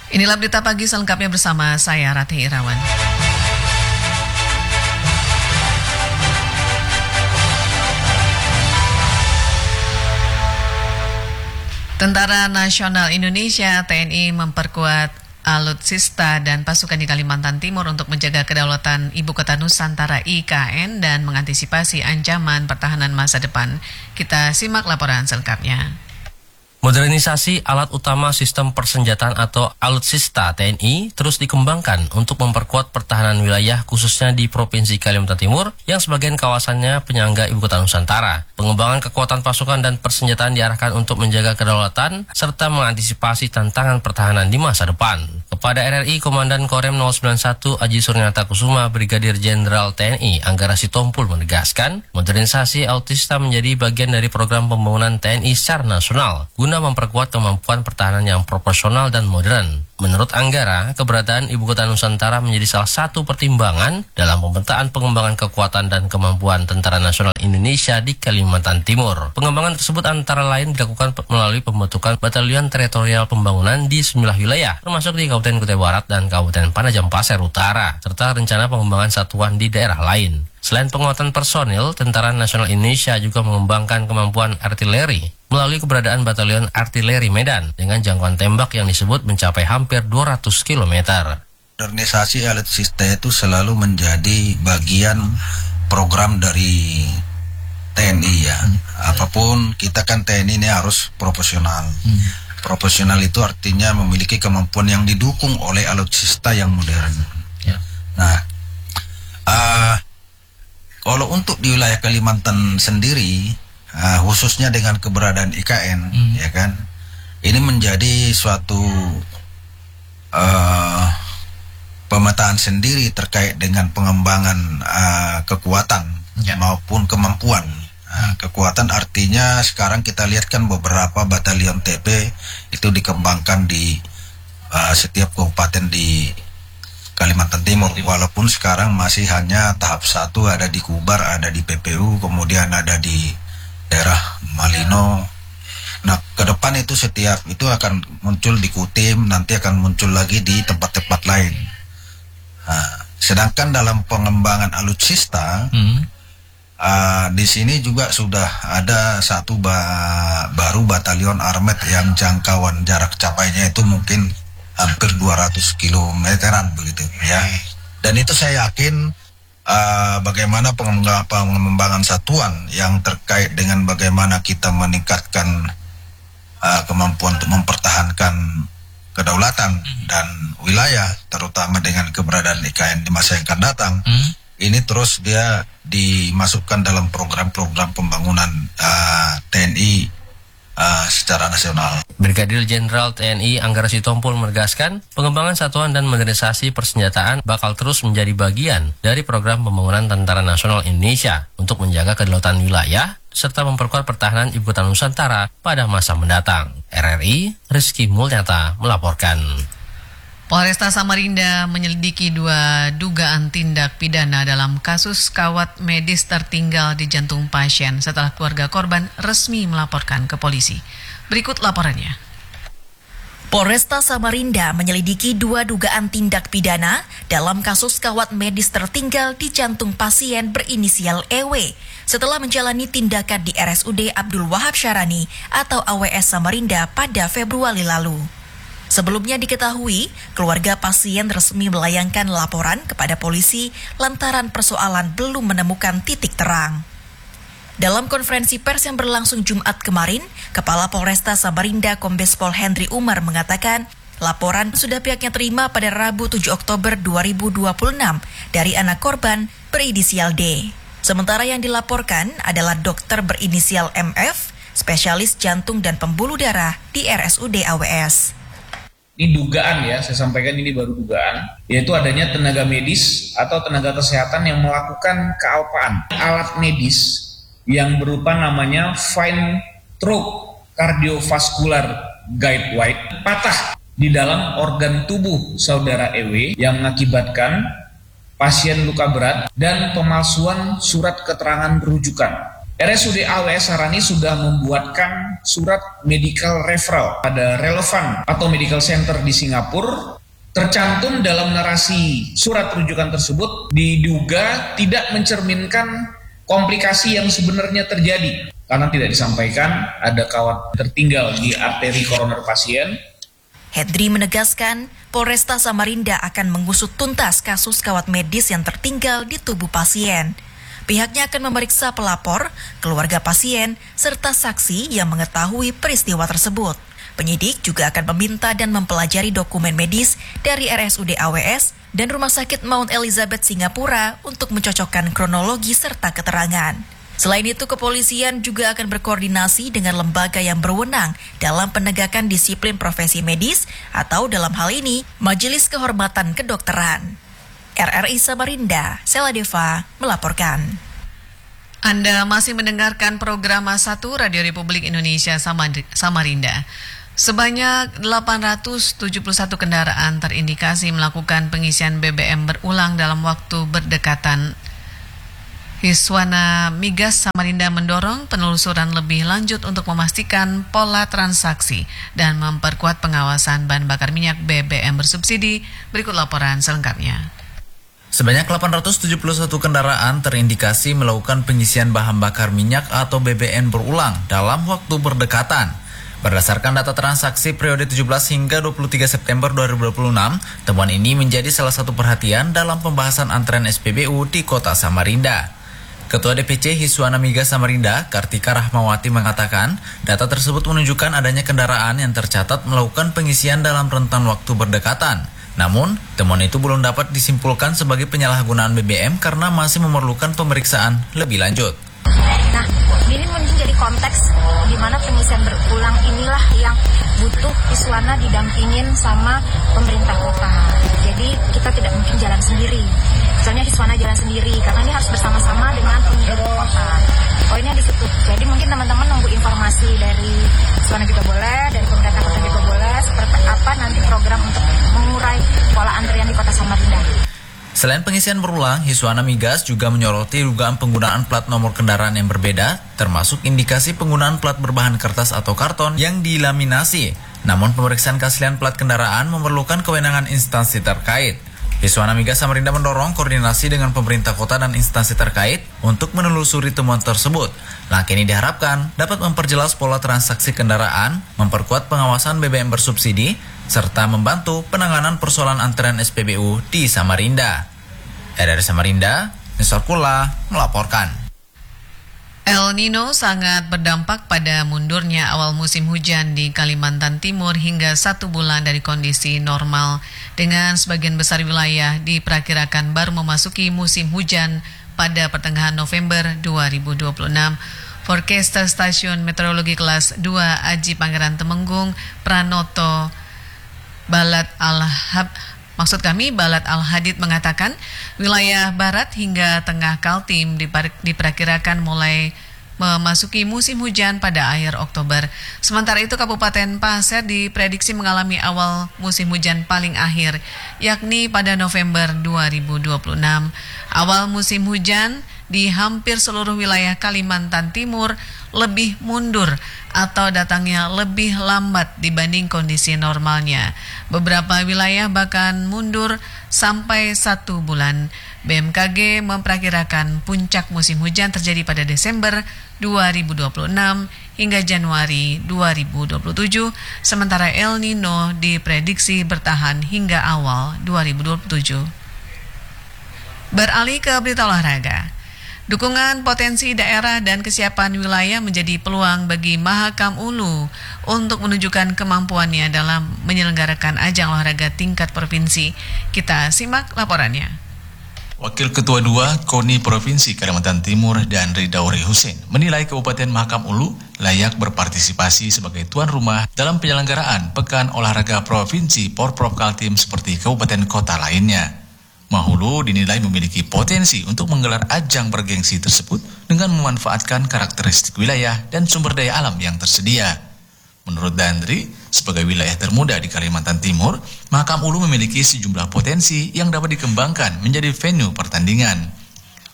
Inilah berita pagi selengkapnya bersama saya Ratih Irawan. Tentara Nasional Indonesia (TNI) memperkuat alutsista dan pasukan di Kalimantan Timur untuk menjaga kedaulatan Ibu Kota Nusantara (IKN) dan mengantisipasi ancaman pertahanan masa depan. Kita simak laporan selengkapnya. Modernisasi alat utama sistem persenjataan atau alutsista TNI terus dikembangkan untuk memperkuat pertahanan wilayah khususnya di Provinsi Kalimantan Timur yang sebagian kawasannya penyangga Ibu Kota Nusantara. Pengembangan kekuatan pasukan dan persenjataan diarahkan untuk menjaga kedaulatan serta mengantisipasi tantangan pertahanan di masa depan. Kepada RRI, Komandan Korem 091 Aji Suryanata Kusuma, Brigadir Jenderal TNI Anggara Sitompul menegaskan, modernisasi alutsista menjadi bagian dari program pembangunan TNI secara nasional guna memperkuat kemampuan pertahanan yang proporsional dan modern. Menurut Anggara, keberadaan Ibu Kota Nusantara menjadi salah satu pertimbangan dalam pemetaan pengembangan kekuatan dan kemampuan Tentara Nasional Indonesia di Kalimantan Timur. Pengembangan tersebut antara lain dilakukan melalui pembentukan Batalion Teritorial Pembangunan di 9 wilayah, termasuk di Kabupaten Kutai Barat dan Kabupaten Penajam Pasir Utara, serta rencana pengembangan satuan di daerah lain. Selain penguatan personil, Tentara Nasional Indonesia juga mengembangkan kemampuan artileri melalui keberadaan Batalion Artileri Medan dengan jangkauan tembak yang disebut mencapai hampir 200 km. Modernisasi alutsista itu selalu menjadi bagian program dari TNI ya. Apapun kita kan TNI ini harus profesional. Profesional itu artinya memiliki kemampuan yang didukung oleh alutsista yang modern. Nah, kalau untuk di wilayah Kalimantan sendiri, khususnya dengan keberadaan IKN, ya kan, ini menjadi suatu pemetaan sendiri terkait dengan pengembangan kekuatan maupun kemampuan. Kekuatan artinya sekarang kita lihat kan beberapa batalion TP itu dikembangkan di setiap kabupaten di Kalimantan Timur, walaupun sekarang masih hanya tahap 1, ada di Kubar, ada di PPU, kemudian ada di daerah Malino. Nah, ke depan itu setiap itu akan muncul di Kutim, nanti akan muncul lagi di tempat-tempat lain. Nah, sedangkan dalam pengembangan alutsista, di sini juga sudah ada satu baru batalion armet yang jangkauan jarak capainya itu mungkin hampir 200 kilometeran begitu ya. Dan itu saya yakin bagaimana pengembangan satuan yang terkait dengan bagaimana kita meningkatkan kemampuan untuk mempertahankan kedaulatan dan wilayah, terutama dengan keberadaan IKN di masa yang akan datang, ini terus dia dimasukkan dalam program-program pembangunan TNI secara nasional. Brigadir Jenderal TNI Anggara Sitompul menegaskan, pengembangan satuan dan modernisasi persenjataan bakal terus menjadi bagian dari program pembangunan Tentara Nasional Indonesia untuk menjaga kedaulatan wilayah serta memperkuat pertahanan Ibu Kota Nusantara pada masa mendatang. RRI, Rizky Mulyata melaporkan. Polresta Samarinda menyelidiki 2 dugaan tindak pidana dalam kasus kawat medis tertinggal di jantung pasien setelah keluarga korban resmi melaporkan ke polisi. Berikut laporannya. Polresta Samarinda menyelidiki 2 dugaan tindak pidana dalam kasus kawat medis tertinggal di jantung pasien berinisial EW setelah menjalani tindakan di RSUD Abdul Wahab Syarani atau AWS Samarinda pada Februari lalu. Sebelumnya diketahui, keluarga pasien resmi melayangkan laporan kepada polisi lantaran persoalan belum menemukan titik terang. Dalam konferensi pers yang berlangsung Jumat kemarin, Kepala Polresta Samarinda Kombes Pol Hendri Umar mengatakan, laporan sudah pihaknya terima pada Rabu 7 Oktober 2026 dari anak korban berinisial D. Sementara yang dilaporkan adalah dokter berinisial MF, spesialis jantung dan pembuluh darah di RSUD AWS. Ini dugaan ya, saya sampaikan ini baru dugaan, yaitu adanya tenaga medis atau tenaga kesehatan yang melakukan kealpaan alat medis yang berupa namanya Fine Stroke Cardiovascular Guide Wire patah di dalam organ tubuh saudara EW yang mengakibatkan pasien luka berat dan pemalsuan surat keterangan rujukan. RSUD AWS Sarani sudah membuatkan surat medical referral pada relevan atau medical center di Singapura. Tercantum dalam narasi surat rujukan tersebut diduga tidak mencerminkan komplikasi yang sebenarnya terjadi karena tidak disampaikan ada kawat tertinggal di arteri koroner pasien. Hendri menegaskan, Polresta Samarinda akan mengusut tuntas kasus kawat medis yang tertinggal di tubuh pasien. Pihaknya akan memeriksa pelapor, keluarga pasien, serta saksi yang mengetahui peristiwa tersebut. Penyidik juga akan meminta dan mempelajari dokumen medis dari RSUD AWS dan Rumah Sakit Mount Elizabeth Singapura untuk mencocokkan kronologi serta keterangan. Selain itu, kepolisian juga akan berkoordinasi dengan lembaga yang berwenang dalam penegakan disiplin profesi medis atau dalam hal ini, Majelis Kehormatan Kedokteran. RRI Samarinda, Sela Deva melaporkan. Anda masih mendengarkan program A1 Radio Republik Indonesia Samarinda. Sebanyak 871 kendaraan terindikasi melakukan pengisian BBM berulang dalam waktu berdekatan. Hiswana Migas Samarinda mendorong penelusuran lebih lanjut untuk memastikan pola transaksi dan memperkuat pengawasan bahan bakar minyak BBM bersubsidi. Berikut laporan selengkapnya. Sebanyak 871 kendaraan terindikasi melakukan pengisian bahan bakar minyak atau BBM berulang dalam waktu berdekatan. Berdasarkan data transaksi periode 17 hingga 23 September 2026, temuan ini menjadi salah satu perhatian dalam pembahasan antrean SPBU di Kota Samarinda. Ketua DPC Hiswana Migas Samarinda, Kartika Rahmawati mengatakan, data tersebut menunjukkan adanya kendaraan yang tercatat melakukan pengisian dalam rentan waktu berdekatan. Namun, temuan itu belum dapat disimpulkan sebagai penyalahgunaan BBM karena masih memerlukan pemeriksaan lebih lanjut. Nah, ini menjadi konteks di mana pengisian berulang inilah yang butuh Hiswana didampingin sama pemerintah kota. Jadi kita tidak mungkin jalan sendiri. Misalnya Hiswana jalan sendiri karena ini harus bersama-sama dengan pemerintah kota. Poinnya di situ. Jadi mungkin teman-teman nunggu informasi dari Hiswana juga boleh, dari pemerintah kota juga boleh, seperti apa nanti program untuk mengurai pola antrian di Kota Samarinda. Selain pengisian berulang, Hiswana Migas juga menyoroti dugaan penggunaan plat nomor kendaraan yang berbeda, termasuk indikasi penggunaan plat berbahan kertas atau karton yang dilaminasi. Namun pemeriksaan keaslian plat kendaraan memerlukan kewenangan instansi terkait. Hiswana Migas Samarinda mendorong koordinasi dengan pemerintah kota dan instansi terkait untuk menelusuri temuan tersebut. Langkah ini diharapkan dapat memperjelas pola transaksi kendaraan, memperkuat pengawasan BBM bersubsidi, serta membantu penanganan persoalan antrean SPBU di Samarinda. RRI Samarinda, Nisor Kula melaporkan. El Nino sangat berdampak pada mundurnya awal musim hujan di Kalimantan Timur hingga 1 bulan dari kondisi normal. Dengan sebagian besar wilayah diperkirakan baru memasuki musim hujan pada pertengahan November 2026. Forecaster Stasiun Meteorologi Kelas 2 Aji Pangeran Temenggung, Pranoto Balat Al-Hadid mengatakan wilayah barat hingga tengah Kaltim diperkirakan mulai memasuki musim hujan pada akhir Oktober. Sementara itu Kabupaten Pasir diprediksi mengalami awal musim hujan paling akhir, yakni pada November 2026. Awal musim hujan di hampir seluruh wilayah Kalimantan Timur lebih mundur atau datangnya lebih lambat dibanding kondisi normalnya. Beberapa wilayah bahkan mundur sampai 1 bulan. BMKG memperkirakan puncak musim hujan terjadi pada Desember 2026 hingga Januari 2027, sementara El Nino diprediksi bertahan hingga awal 2027. Beralih ke berita olahraga. Dukungan potensi daerah dan kesiapan wilayah menjadi peluang bagi Mahakam Ulu untuk menunjukkan kemampuannya dalam menyelenggarakan ajang olahraga tingkat provinsi. Kita simak laporannya. Wakil Ketua 2 KONI Provinsi Kalimantan Timur dan Ridauri Hussein menilai Kabupaten Mahakam Ulu layak berpartisipasi sebagai tuan rumah dalam penyelenggaraan Pekan Olahraga Provinsi Porprov Kaltim seperti kabupaten kota lainnya. Mahulu dinilai memiliki potensi untuk menggelar ajang bergengsi tersebut dengan memanfaatkan karakteristik wilayah dan sumber daya alam yang tersedia. Menurut Dandri, sebagai wilayah termuda di Kalimantan Timur, Mahakam Ulu memiliki sejumlah potensi yang dapat dikembangkan menjadi venue pertandingan.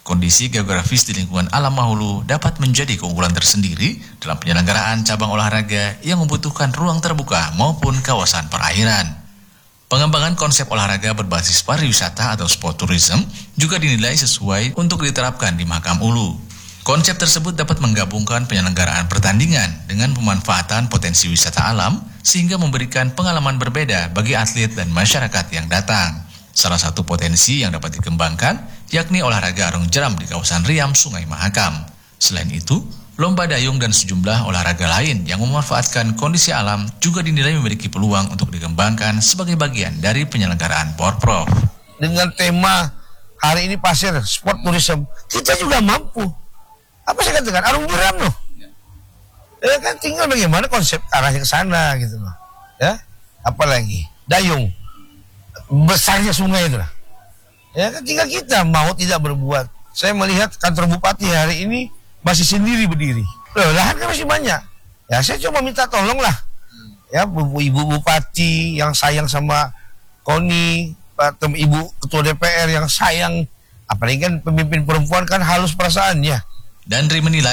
Kondisi geografis di lingkungan alam Mahulu dapat menjadi keunggulan tersendiri dalam penyelenggaraan cabang olahraga yang membutuhkan ruang terbuka maupun kawasan perairan. Pengembangan konsep olahraga berbasis pariwisata atau sport tourism juga dinilai sesuai untuk diterapkan di Mahakam Ulu. Konsep tersebut dapat menggabungkan penyelenggaraan pertandingan dengan pemanfaatan potensi wisata alam sehingga memberikan pengalaman berbeda bagi atlet dan masyarakat yang datang. Salah satu potensi yang dapat dikembangkan yakni olahraga arung jeram di kawasan Riam, Sungai Mahakam. Selain itu, lomba dayung dan sejumlah olahraga lain yang memanfaatkan kondisi alam juga dinilai memiliki peluang untuk dikembangkan sebagai bagian dari penyelenggaraan Porprov. Dengan tema hari ini pasir sport tourism, kita juga mampu. Apa saya katakan? Arung jeram loh. Ya kan tinggal bagaimana konsep arahnya ke sana gitu loh. Ya, apalagi dayung. Besarnya sungai itu lah. Ya kan tinggal kita mau tidak berbuat. Saya melihat kantor bupati hari ini masih sendiri berdiri. Loh, lahan kan masih banyak. Ya saya cuma minta tolong lah. Ya ibu bupati yang sayang sama KONI, ibu ketua DPR yang sayang. Apalagi kan pemimpin perempuan kan halus perasaannya. Dandri menilai